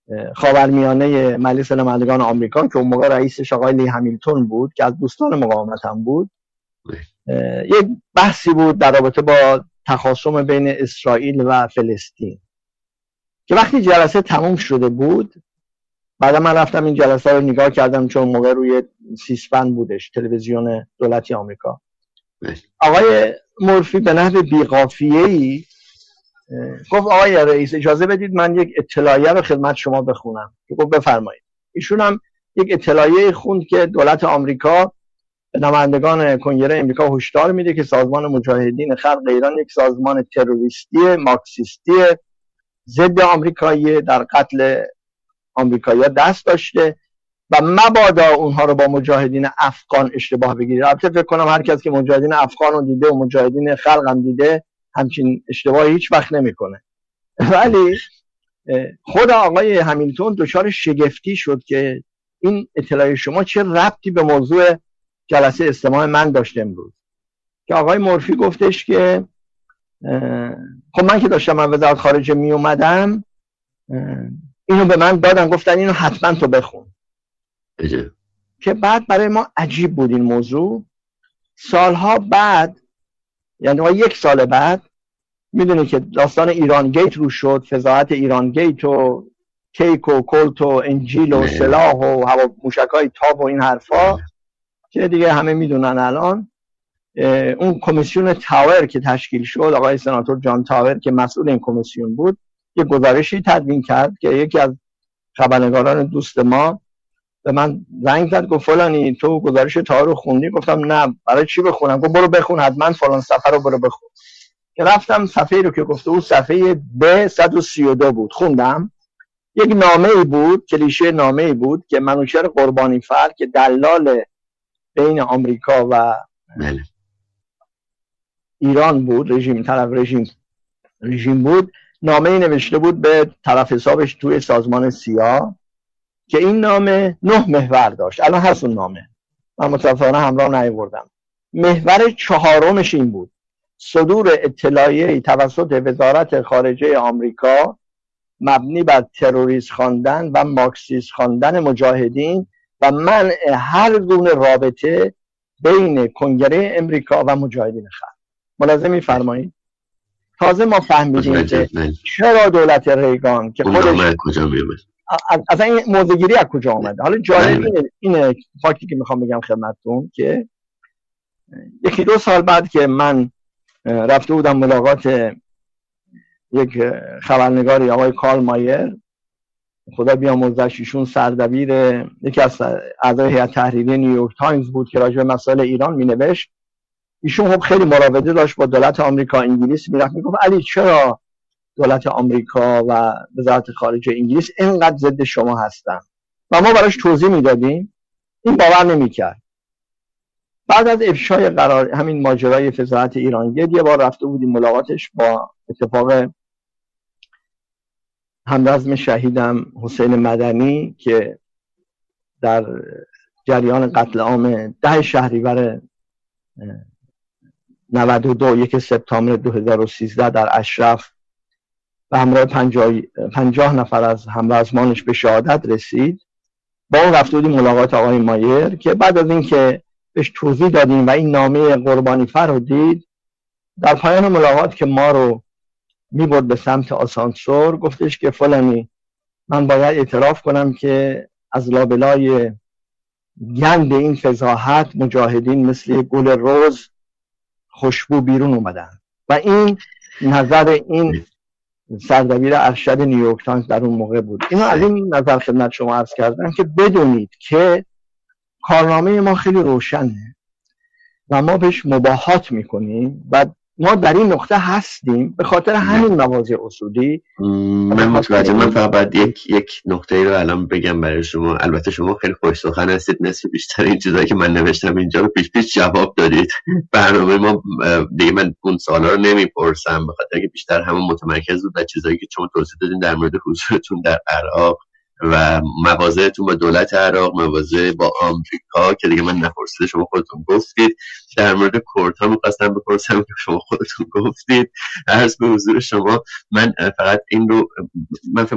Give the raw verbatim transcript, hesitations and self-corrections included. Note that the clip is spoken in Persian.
خاورمیانه مجلس نمایندگان آمریکا که اون موقع رئیسش آقای لی همیلتون بود که از دوستان مقاومت هم بود، یک بحثی بود در رابطه با تخاصم بین اسرائیل و فلسطین که وقتی جلسه تموم شده بود، بعدا من رفتم این جلسه رو نگاه کردم چون موقع روی سیسپن بودش، تلویزیون دولتی آمریکا. آقای مورفی به نحو بی‌قافیه‌ای گفت آقای رئیس اجازه بدید من یک اطلاعیه رو خدمت شما بخونم. گفت بفرمایید. ایشون هم یک اطلاعیه خوند که دولت آمریکا به نمایندگان کنگره آمریکا هشدار میده که سازمان مجاهدین خلق ایران یک سازمان تروریستی مارکسیستی ضد آمریکایی در قتل آمریکایی‌ها دست داشته و مبادا اونها رو با مجاهدین افغان اشتباه بگیرید. البته فکر کنم هر کس که مجاهدین افغان رو دیده و مجاهدین خلق هم دیده همچین اشتباهی هیچ وقت نمیکنه. ولی خود آقای همیلتون دچار شگفتی شد که این اطلاع شما چه ربطی به موضوع جلسه استماع من داشته امروز. که آقای مورفی گفتش که خب من که داشتم من وزارت خارجه می اومدم اینو به من دادن، گفتن اینو حتما تو بخون. بجه. که بعد برای ما عجیب بود این موضوع. سالها بعد، یعنی یک سال بعد، میدونی که داستان ایران گیت رو شد، فضاحت ایران گیت و کیک و کلت و انجیل و سلاح و هوا موشکای تاب و این حرفا که دیگه همه میدونن. الان اون کمیسیون تاور که تشکیل شد، آقای سناتور جان تاور که مسئول این کمیسیون بود، یه گزارشی تدوین کرد که یکی از خبرنگاران دوست ما به من زنگ زد، گفت فلانی تو گزارش تاور رو خوندی؟ گفتم نه. برای چی بخونم؟ گفت برو بخون حتما فلان صفحه رو برو بخون. که رفتم صفحه رو که گفته بود صفحه ب صد و سی و دو بود، خوندم. یک نامه‌ای بود، کلیشه نامه‌ای بود که منوچهر قربانی فر که دلال بین آمریکا و بله. ایران بود، رژیم طرف رژیم رژیم بود، نامه‌ای نوشته بود به طرف حسابش توی سازمان سیا که این نامه نه محور داشت. الان هست اون نامه، من متأسفانه همراه نیاوردم. محور چهارمش این بود: صدور اطلاعیه‌ای توسط وزارت خارجه آمریکا مبنی بر تروریست خواندن و مارکسیست خواندن مجاهدین و منع هر گونه رابطه بین کنگره امریکا و مجاهدین خلق. ملاحظه می‌فرمایید؟ تازه ما فهمیدیم که چرا دولت ریگان که خودش کجا میومد، اصلا این موضوعگیری از کجا آمده. حالا جالب اینه فاکتی که میخوام بگم خدمتتون که یکی دو سال بعد که من رفته بودم ملاقات یک خبرنگاری آقای کارل مایر، خدا بیامرزش، ایشون سردبیر یکی از اعضای هیئت تحریریه نیویورک تایمز بود که راجع به مسائل ایران مینوشت. ایشون خب خیلی مراوده داشت با دولت آمریکا. انگلیس میرفت میگفت علی چرا دولت آمریکا و وزارت خارجه انگلیس اینقدر ضد شما هستن؟ و ما براش توضیح میدادیم، این باور نمیکرد. بعد از افشای قرار همین ماجرای فضاحت ایران گیت یه بار رفته بودیم ملاقاتش، با اتفاق همرزم شهیدم حسین مدنی که در جریان قتل عام ده شهریور نود و دو یک سپتامبر دو هزار و سیزده در اشرف و همراه پنجاه نفر از همرزمانش به شهادت رسید. با اون رفته بودیم ملاقات آقای مایر که بعد از اینکه بهش توضیح دادیم و این نامه قربانی فر رو دید، در پایان ملاقات که ما رو میبرد به سمت آسانسور گفتش که فلانی من باید اعتراف کنم که از لابلای گند این فضاحت مجاهدین مثل گل رز خوشبو بیرون اومدن. و این نظر این سردبیر ارشد نیویورک تایمز در اون موقع بود. اینو از این نظر خدمت شما عرض کردم که بدونید که کارنامه ما خیلی روشنه و ما بهش مباهات میکنیم و ما در این نقطه هستیم به خاطر همین مواضع اصولی. من متوجه، من فقط باید یک یک نقطه رو الان بگم برای شما. البته شما خیلی خوش سخن هستید، نصف بیشتر این چیزایی که من نوشتم اینجا رو پیش پیش جواب دادید. برنامه ما دیگه من اون سوالا رو نمیپرسم به خاطر اینکه بیشتر همون متمرکز بود بر چیزایی که شما توضیح دادین در مورد حضورتون در عراق و مواضعتون با دولت عراق، مواضع با آمریکا که دیگه من نپرسیده شما خودتون گفتید. در مورد کردها می‌خواستم بپرسم که شما خودتون گفتید. عرض به حضور شما من فقط این رو من فکر